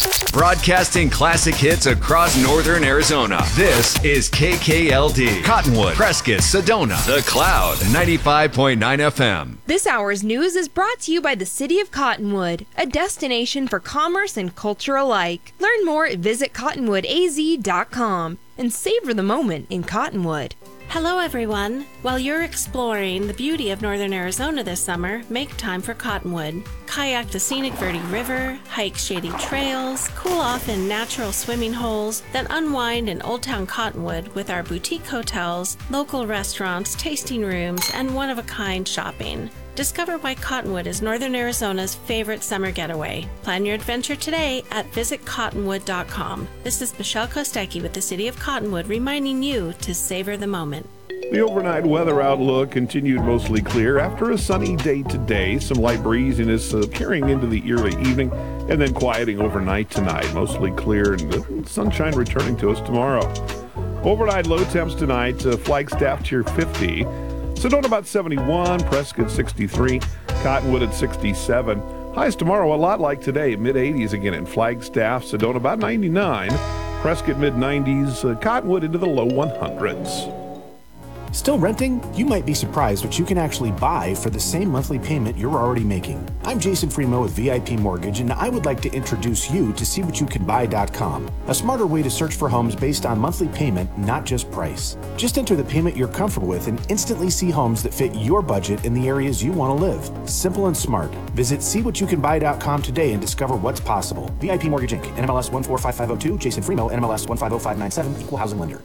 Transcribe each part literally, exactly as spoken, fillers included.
Broadcasting classic hits across northern Arizona. This is K K L D, Cottonwood, Prescott, Sedona, The Cloud, ninety-five point nine F M. This hour's news is brought to you by the City of Cottonwood, a destination for commerce and culture alike. Learn more at visit cottonwood a z dot com and savor the moment in Cottonwood. Hello everyone! While you're exploring the beauty of northern Arizona this summer, make time for Cottonwood. Kayak the scenic Verde River, hike shady trails, cool off in natural swimming holes, then unwind in Old Town Cottonwood with our boutique hotels, local restaurants, tasting rooms, and one-of-a-kind shopping. Discover why Cottonwood is northern Arizona's favorite summer getaway. Plan your adventure today at visit cottonwood dot com. This is Michelle Kostecki with the City of Cottonwood reminding you to savor the moment. The overnight weather outlook continued mostly clear after a sunny day today. Some light breeziness uh, carrying into the early evening and then quieting overnight tonight. Mostly clear and the sunshine returning to us tomorrow. Overnight low temps tonight, uh, Flagstaff tier fifty. Sedona about seventy-one, Prescott sixty-three, Cottonwood at sixty-seven. Highs tomorrow a lot like today, mid eighties again in Flagstaff. Sedona about ninety-nine, Prescott mid nineties, uh, Cottonwood into the low hundreds. Still renting? You might be surprised what you can actually buy for the same monthly payment you're already making. I'm Jason Freemo with V I P Mortgage, and I would like to introduce you to see what you can buy dot com, a smarter way to search for homes based on monthly payment, not just price. Just enter the payment you're comfortable with and instantly see homes that fit your budget in the areas you want to live. Simple and smart. Visit see what you can buy dot com today and discover what's possible. V I P Mortgage Incorporated, N M L S one four five five zero two, Jason Freemo, N M L S one five zero five nine seven, Equal Housing Lender.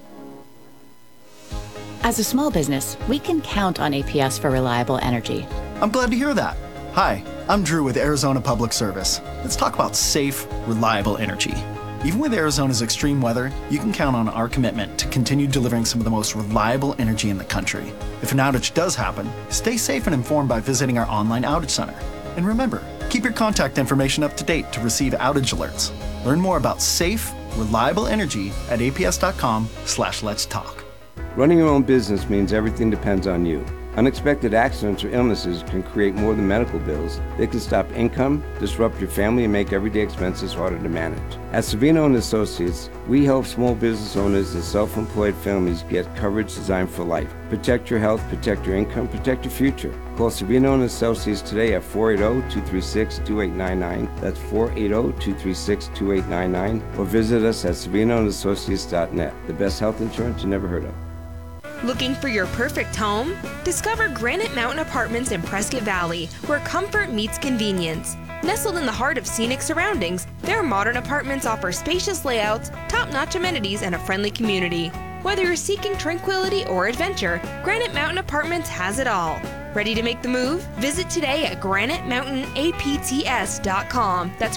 As a small business, we can count on A P S for reliable energy. I'm glad to hear that. Hi, I'm Drew with Arizona Public Service. Let's talk about safe, reliable energy. Even with Arizona's extreme weather, you can count on our commitment to continue delivering some of the most reliable energy in the country. If an outage does happen, stay safe and informed by visiting our online outage center. And remember, keep your contact information up to date to receive outage alerts. Learn more about safe, reliable energy at A P S dot com slash let's talk. Running your own business means everything depends on you. Unexpected accidents or illnesses can create more than medical bills. They can stop income, disrupt your family, and make everyday expenses harder to manage. At Savino and Associates, we help small business owners and self-employed families get coverage designed for life. Protect your health, protect your income, protect your future. Call Savino and Associates today at four eight zero, two three six, two eight nine nine. That's four eight zero, two three six, two eight nine nine. Or visit us at savino and associates dot net. The best health insurance you never heard of. Looking for your perfect home? Discover Granite Mountain Apartments in Prescott Valley, where comfort meets convenience. Nestled in the heart of scenic surroundings, their modern apartments offer spacious layouts, top-notch amenities, and a friendly community. Whether you're seeking tranquility or adventure, Granite Mountain Apartments has it all. Ready to make the move? Visit today at granite mountain a p t s dot com. That's